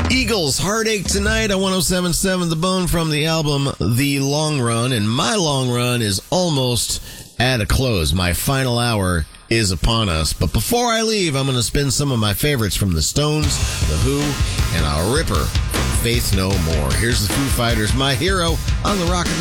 Eagles, Heartache Tonight on 107.7 The Bone from the album The Long Run. And my long run is almost at a close. My final hour is upon us. But before I leave, I'm going to spin some of my favorites from the Stones, The Who, and a ripper from Faith No More. Here's the Foo Fighters, My Hero, on the Rock